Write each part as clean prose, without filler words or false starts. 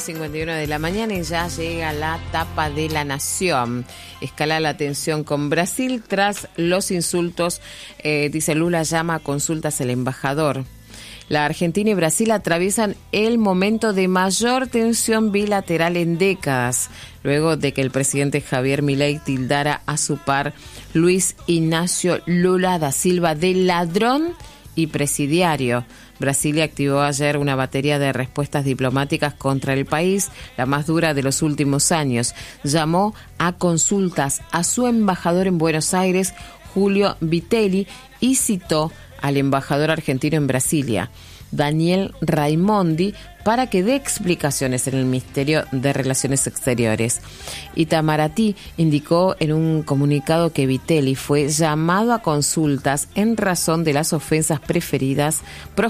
8:51 de la mañana y ya llega la tapa de La Nación. Escala la tensión con Brasil tras los insultos, dice Lula llama a consultas el embajador. La Argentina y Brasil atraviesan el momento de mayor tensión bilateral en décadas, luego de que el presidente Javier Milei tildara a su par Luis Ignacio Lula da Silva de ladrón y presidiario. Brasilia activó ayer una batería de respuestas diplomáticas contra el país, la más dura de los últimos años. Llamó a consultas a su embajador en Buenos Aires, Julio Vitelli, y citó al embajador argentino en Brasilia, Daniel Raimondi, para que dé explicaciones en el Ministerio de Relaciones Exteriores. Itamaraty indicó en un comunicado que Vitelli fue llamado a consultas en razón de las ofensas proferidas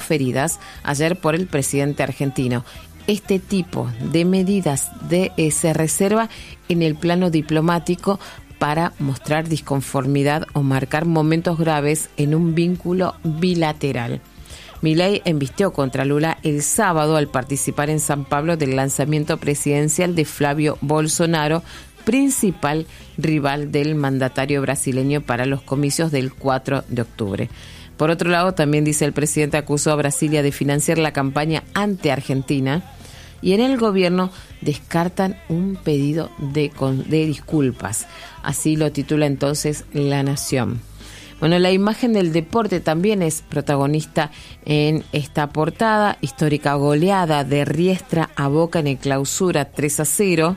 ayer por el presidente argentino. Este tipo de medidas se reserva en el plano diplomático para mostrar disconformidad o marcar momentos graves en un vínculo bilateral. Milei embistió contra Lula el sábado al participar en San Pablo del lanzamiento presidencial de Flavio Bolsonaro, principal rival del mandatario brasileño para los comicios del 4 de octubre. Por otro lado, también dice el presidente acusó a Brasilia de financiar la campaña anti-Argentina y en el gobierno descartan un pedido de disculpas. Así lo titula entonces La Nación. Bueno, la imagen del deporte también es protagonista en esta portada. Histórica goleada de Riestra a Boca en el Clausura 3-0.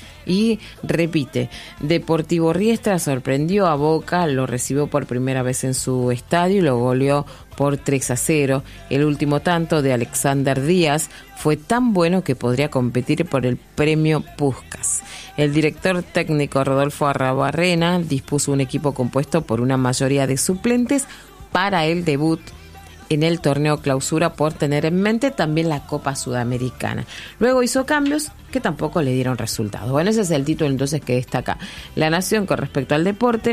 Y repite, Deportivo Riestra sorprendió a Boca, lo recibió por primera vez en su estadio y lo goleó por 3-0. El último tanto de Alexander Díaz fue tan bueno que podría competir por el premio Puskás. El director técnico Rodolfo Arruabarrena dispuso un equipo compuesto por una mayoría de suplentes para el debut en el torneo Clausura, por tener en mente también la Copa Sudamericana. Luego hizo cambios que tampoco le dieron resultados. Bueno, ese es el título entonces que destaca La Nación con respecto al deporte.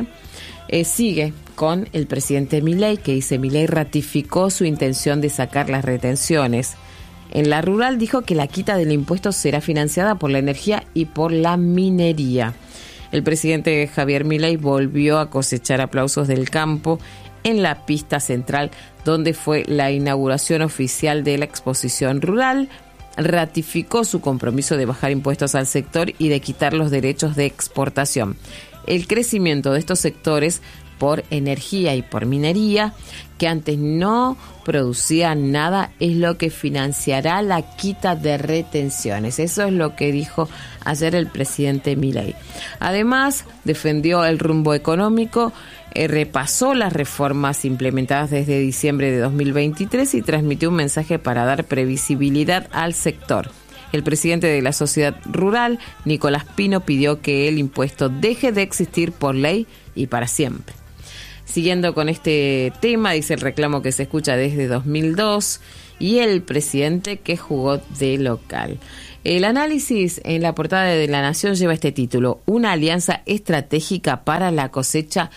Sigue con el presidente Milei, que dice: Milei ratificó su intención de sacar las retenciones. En la rural dijo que la quita del impuesto será financiada por la energía y por la minería. El presidente Javier Milei volvió a cosechar aplausos del campo en la pista central, donde fue la inauguración oficial de la exposición rural. Ratificó su compromiso de bajar impuestos al sector y de quitar los derechos de exportación. El crecimiento de estos sectores por energía y por minería, que antes no producían nada, es lo que financiará la quita de retenciones. Eso es lo que dijo ayer el presidente Milei. Además, defendió el rumbo económico, repasó las reformas implementadas desde diciembre de 2023 y transmitió un mensaje para dar previsibilidad al sector. El presidente de la Sociedad Rural, Nicolás Pino, pidió que el impuesto deje de existir por ley y para siempre. Siguiendo con este tema, dice el reclamo que se escucha desde 2002 y el presidente que jugó de local. El análisis en la portada de La Nación lleva este título: Una alianza estratégica para la cosecha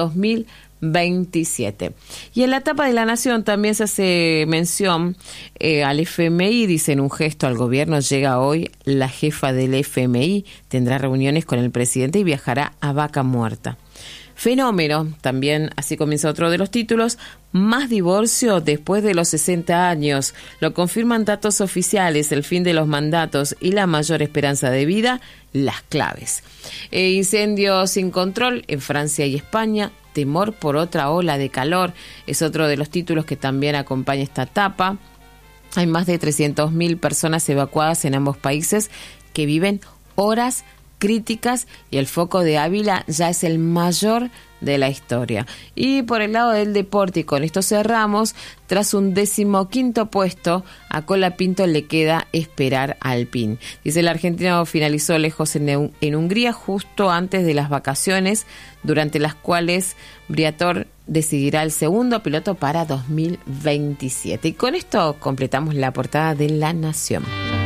2027. Y en la tapa de La Nación también se hace mención al FMI. Dice: en un gesto al gobierno llega hoy la jefa del FMI, tendrá reuniones con el presidente y viajará a Vaca Muerta. Fenómeno, también así comienza otro de los títulos: más divorcio después de los 60 años. Lo confirman datos oficiales, el fin de los mandatos y la mayor esperanza de vida, las claves. Incendios sin control en Francia y España, temor por otra ola de calor, es otro de los títulos que también acompaña esta tapa. Hay más de 300.000 personas evacuadas en ambos países que viven horas críticas y el foco de Ávila ya es el mayor de la historia. Y por el lado del deporte, y con esto cerramos, tras un 15º puesto, a Colapinto le queda esperar a Alpine. Dice: el argentino finalizó lejos en Hungría justo antes de las vacaciones, durante las cuales Briatore decidirá el segundo piloto para 2027. Y con esto completamos la portada de La Nación.